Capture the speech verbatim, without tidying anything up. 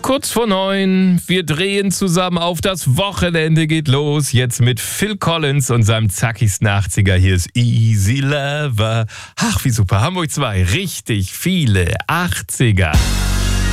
Kurz vor neun, wir drehen zusammen auf, das Wochenende geht los. Jetzt mit Phil Collins und seinem zackigsten achtziger. Hier ist Easy Lover. Ach, wie super, Hamburg zwei, richtig viele achtziger.